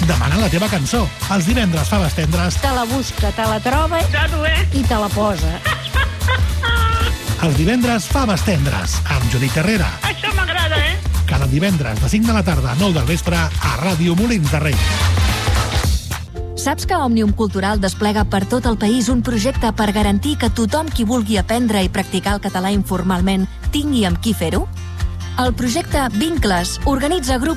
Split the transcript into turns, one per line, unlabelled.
Demana la teva cançó. Els divendres Faves Tendres
te la busca, te la troba i te la posa.
Els divendres Faves Tendres, amb Judit Herrera.
Això m'agrada,
Cada divendres de 5 de la tarda a 9 del vespre a Ràdio Molins de Rei.
Saps que Òmnium Cultural desplega per tot el país un projecte per garantir que tothom qui vulgui aprendre i practicar el català informalment tingui amb qui fer-ho? El projecte Vincles organitza grups